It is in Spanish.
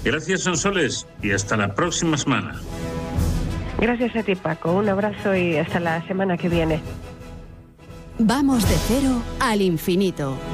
Gracias, Sonsoles, y hasta la próxima semana. Gracias a ti, Paco. Un abrazo y hasta la semana que viene. Vamos de cero al infinito.